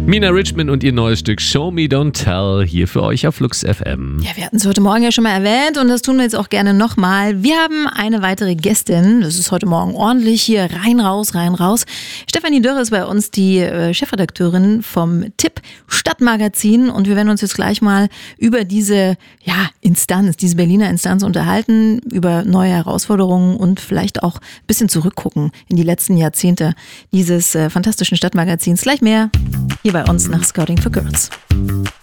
Mina Richmond und ihr neues Stück Show Me Don't Tell hier für euch auf Flux FM. Ja, wir hatten es heute Morgen ja schon mal erwähnt und das tun wir jetzt auch gerne nochmal. Wir haben eine weitere Gästin, das ist heute Morgen ordentlich hier, rein, raus. Stefanie Dörr ist bei uns die Chefredakteurin vom Tipp Stadtmagazin und wir werden uns jetzt gleich mal über diese Instanz, diese Berliner Instanz unterhalten, über neue Herausforderungen und vielleicht auch ein bisschen zurückgucken in die letzten Jahrzehnte dieses fantastischen Stadtmagazins. Gleich mehr hier bei uns nach Scouting for Girls.